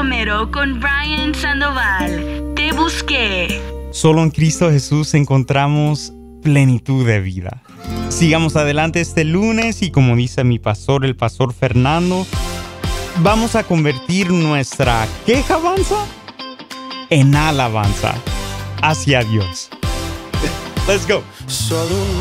Romero con Brian Sandoval. Te busqué. Solo en Cristo Jesús encontramos plenitud de vida. Sigamos adelante este lunes y como dice mi pastor, el pastor Fernando, vamos a convertir nuestra quejabanza en alabanza hacia Dios. Let's go. Solo